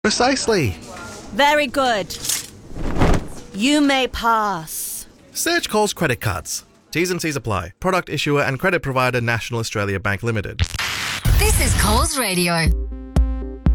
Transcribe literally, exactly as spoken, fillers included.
Precisely. Very good. You may pass. Search Coles Credit Cards. T's and C's apply. Product issuer and credit provider National Australia Bank Limited. This is Coles Radio.